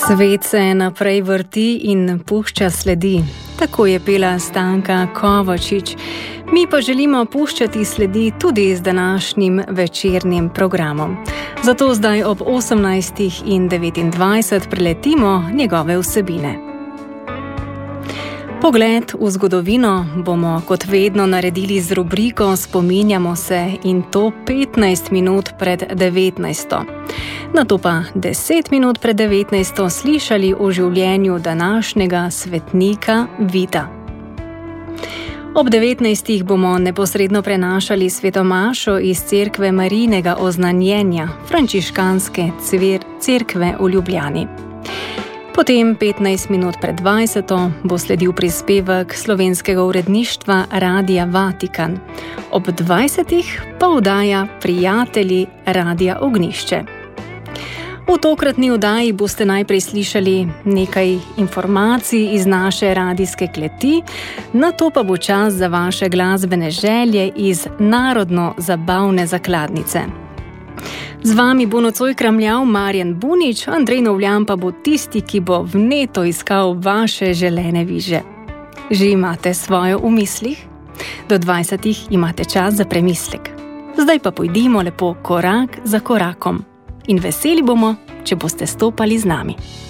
Svet se naprej vrti in pušča sledi. Tako je pela Stanka Kovačič. Mi pa želimo puščati sledi tudi z današnjim večernim programom. Zato zdaj ob 18:29 preletimo njegove vsebine. Pogled v zgodovino bomo kot vedno naredili z rubriko Spominjamo se, in to 15 minut pred 19. Nato pa 10 minut pred 19 slišali o življenju današnjega svetnika Vida. Ob 19. bomo neposredno prenašali svetomašo iz cerkve Marijinega oznanjenja, frančiškanske cerkve v Ljubljani. Potem 15 minut pred 20. bo sledil prispevek slovenskega uredništva Radia Vatikan. Ob 20. pa oddaja Prijatelji Radia Ognjišče. V tokratni oddaji boste najprej slišali nekaj informacij iz naše radijske kleti, nato pa bo čas za vaše glasbene želje iz narodno-zabavne zakladnice. Z vami bo nocoj kramljal Marjan Bunič, Andrej Novljan pa bo tisti, ki bo vneto iskal vaše želene viže. Že imate svojo v mislih? Do 20. imate čas za premislek. Zdaj pa pojdimo lepo korak za korakom. In veseli bomo, če boste stopali z nami.